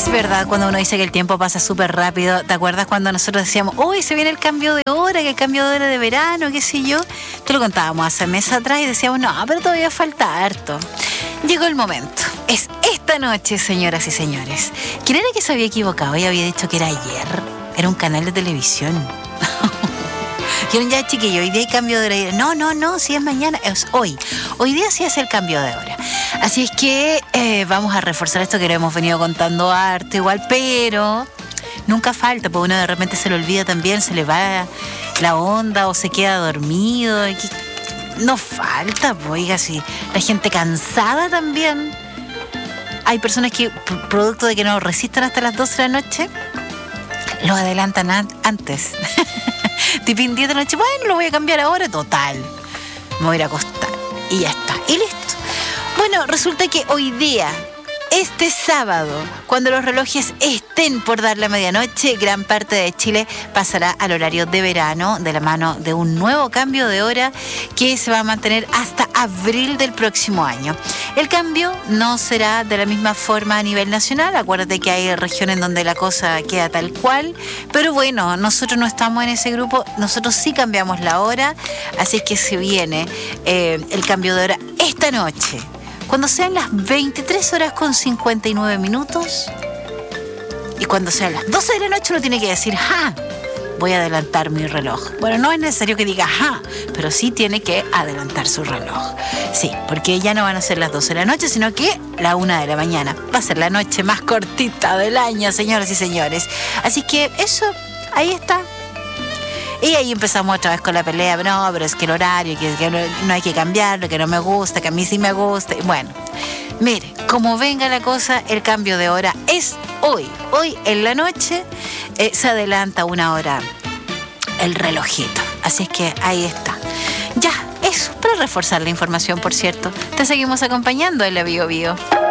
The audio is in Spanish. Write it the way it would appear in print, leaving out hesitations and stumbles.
verdad cuando uno dice que el tiempo pasa súper rápido. ¿Te acuerdas cuando nosotros decíamos, uy, se viene el cambio de hora, que el cambio de hora de verano, qué sé yo? Te lo contábamos hace meses atrás y decíamos, no, pero todavía falta harto. Llegó el momento. Es esta noche, señoras y señores. ¿Quién era que se había equivocado y había dicho que era ayer? Era un canal de televisión. Dijeron, ya chiquillo, hoy día hay cambio de hora. No, si es mañana, es hoy. Hoy día sí es el cambio de hora. Así es que vamos a reforzar esto que lo hemos venido contando harto igual, pero nunca falta, porque uno de repente se le olvida también, se le va la onda o se queda dormido. No falta, pues, oiga, si la gente cansada también. Hay personas que, producto de que no resistan hasta las 12 de la noche, lo adelantan antes. Tipín 10 de la noche, bueno, lo voy a cambiar ahora, total. Me voy a ir a acostar y ya está, y listo. Bueno, resulta que hoy día, este sábado, cuando los relojes estén por dar la medianoche, gran parte de Chile pasará al horario de verano de la mano de un nuevo cambio de hora que se va a mantener hasta abril del próximo año. El cambio no será de la misma forma a nivel nacional. Acuérdate que hay regiones donde la cosa queda tal cual, pero bueno, nosotros no estamos en ese grupo, nosotros sí cambiamos la hora, así es que se viene el cambio de hora esta noche. Cuando sean las 23 horas con 59 minutos y cuando sean las 12 de la noche uno tiene que decir, ¡ja! Voy a adelantar mi reloj. Bueno, no es necesario que diga ¡ja! Pero sí tiene que adelantar su reloj. Sí, porque ya no van a ser las 12 de la noche, sino que la 1 de la mañana. Va a ser la noche más cortita del año, señoras y señores. Así que eso, ahí está. Y ahí empezamos otra vez con la pelea. No, pero es que el horario, que no hay que cambiarlo, que no me gusta, que a mí sí me gusta. Bueno, mire, como venga la cosa, el cambio de hora es hoy. Hoy en la noche se adelanta 1 hora el relojito. Así es que ahí está. Ya, eso, para reforzar la información, por cierto. Te seguimos acompañando en la Bio Bio.